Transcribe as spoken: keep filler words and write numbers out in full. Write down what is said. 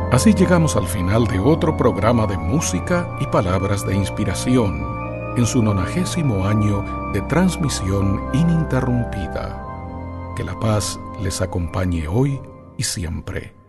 Así llegamos al final de otro programa de música y palabras de inspiración, en su nonagésimo año de transmisión ininterrumpida. Que la paz les acompañe hoy y siempre.